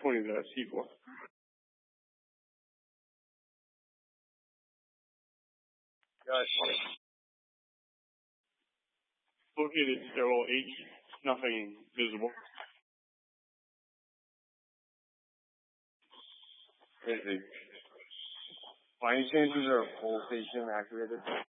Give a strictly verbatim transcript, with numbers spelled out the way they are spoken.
pointing to C four. Gotcha. Located stairwell H, nothing visible. Is it, by any chance, is there a full station activated?